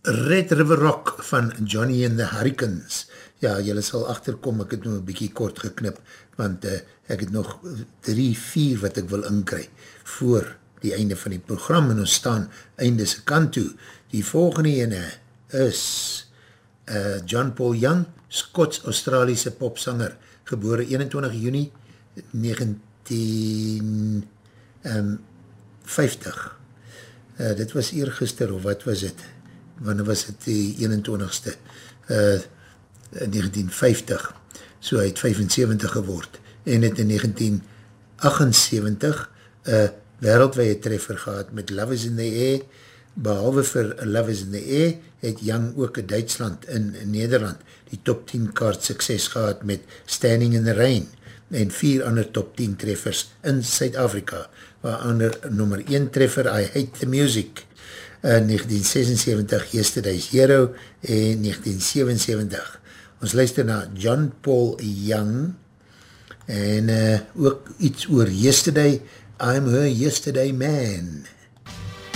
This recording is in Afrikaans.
Red River Rock van Johnny and the Hurricanes. Ja, jylle sal achterkom, ek het nou een bykie kort geknip, want ek het nog 3, 4 wat ek wil inkry, voor die einde van die program, en ons staan einde se kant toe. Die volgende ene is John Paul Young, Skots-Australiese popsanger, gebore 21 Juni 1950. Dit was eergister, of wat was het? Wanneer was het die 21ste? 1950. So hy het 75 geword. En het in 1978 wereldwye treffer gehad met Love is in the Air. Behalwe vir Love is in the Air, het Young ook in Duitsland en in Nederland die top 10 kaart sukses gehad met Standing in the Rain en 4 ander top 10 treffers in Suid-Afrika, waaronder nummer 1 treffer I Hate the Music, 1976 Yesterday's Hero en 1977. Ons luister na John Paul Young en ook iets oor Yesterday, I'm her yesterday man.